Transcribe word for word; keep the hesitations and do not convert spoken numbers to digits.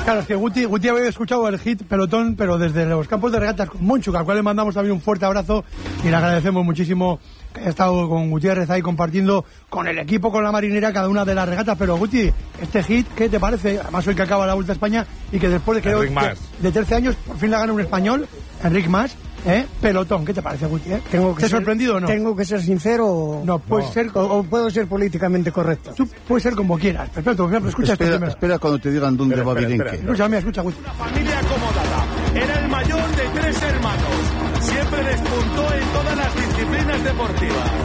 Claro, es que Guti, Guti había escuchado el hit Pelotón, pero desde los campos de regatas con Monchu, al cual le mandamos también un fuerte abrazo y le agradecemos muchísimo que haya estado con Gutiérrez ahí compartiendo con el equipo, con la marinera, cada una de las regatas. Pero Guti, este hit, ¿qué te parece? Además hoy que acaba la Vuelta a España y que después de, creo, de, de trece años por fin la gana un español, Enric Mas. ¿Eh? Pelotón, ¿qué te parece, Guti? ¿Eh? Tengo que ¿Te ser, sorprendido o no? Tengo que ser sincero o, no, puedes no. ser, o, o puedo ser políticamente correcto. Tú puedes ser como quieras. Perfecto, escucha espera, esto espera cuando te digan dónde va Virenque. Escucha, mira, escucha, Guti. Una familia acomodada. Era el mayor de tres hermanos. Siempre despuntó en todas las disciplinas deportivas.